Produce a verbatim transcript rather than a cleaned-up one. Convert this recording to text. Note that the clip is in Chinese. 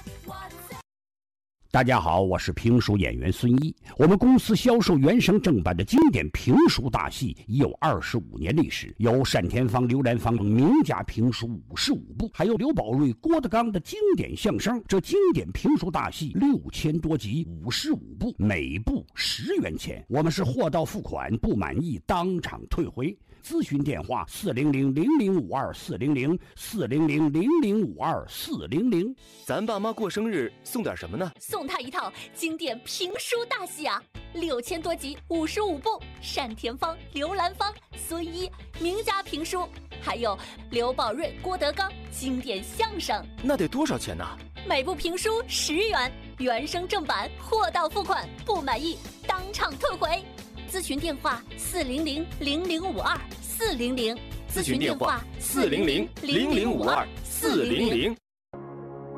大家好，我是评书演员孙一。我们公司销售原声正版的经典评书大戏已有二十五年历史，有单田芳、刘兰芳名家评书五十五部，还有刘宝瑞、郭德纲的经典相声。这经典评书大戏六千多集，五十五部，每部十元钱。我们是货到付款，不满意当场退回。咨询电话：四零零零零五二四零零四零零零零五二四零零。 咱爸妈过生日送点什么呢？ 送他一套经典评书大戏啊，六千多集，五十五部，单田芳、刘兰芳、孙一名家评书，还有刘宝瑞、郭德纲经典相声。 那得多少钱呢？ 每部评书十元，原声正版，货到付款，不满意当场退回。咨询电话：四零零零零五二四零零。 咨询电话：四零零零零五二四零零。